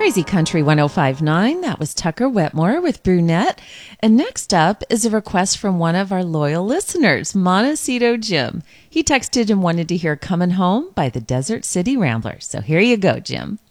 Crazy Country 1059. That was Tucker Wetmore with Brunette. And next up is a request from one of our loyal listeners, Montecito Jim. He texted and wanted to hear Coming Home by the Desert City Ramblers. So here you go, Jim.